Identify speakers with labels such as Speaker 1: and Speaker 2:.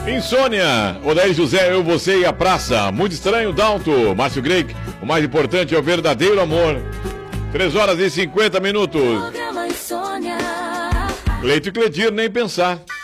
Speaker 1: Insônia, Odair José, eu, você e a praça. Muito estranho, Dalto, Márcio Greik. O mais importante é o verdadeiro amor. 3 horas e 50 minutos. Cleito e Cledir, nem pensar.